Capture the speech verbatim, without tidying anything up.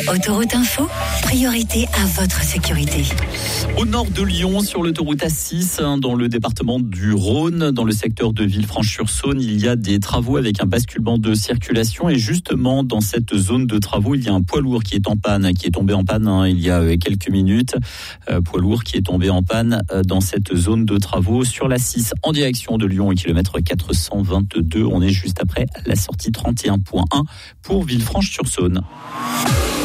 Autoroute Info, priorité à votre sécurité. Au nord de Lyon, sur l'autoroute A six, dans le département du Rhône, dans le secteur de Villefranche-sur-Saône, il y a des travaux avec un basculement de circulation. Et justement, dans cette zone de travaux, il y a un poids lourd qui est en panne, qui est tombé en panne hein, il y a quelques minutes. Euh, poids lourd qui est tombé en panne euh, dans cette zone de travaux sur l'A six, en direction de Lyon, au kilomètre quatre cent vingt-deux. On est juste après la sortie trente et un point un pour Villefranche-sur-Saône.